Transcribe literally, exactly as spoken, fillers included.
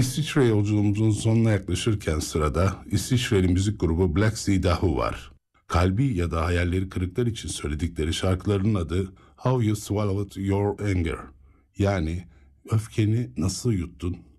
İsviçre yolculuğumuzun sonuna yaklaşırken sırada İsviçreli müzik grubu Black Sea Dahu var. Kalbi ya da hayalleri kırıklar için söyledikleri şarkılarının adı How You Swallowed Your Anger. Yani öfkeni nasıl yuttun?